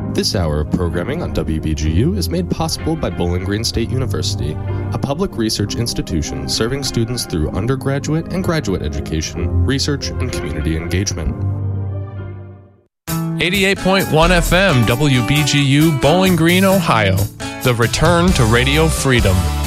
This hour of programming on WBGU is made possible by Bowling Green State University, a public research institution serving students through undergraduate and graduate education, research, and community engagement. 88.1 FM, WBGU, Bowling Green, Ohio. The return to Radio Freedom.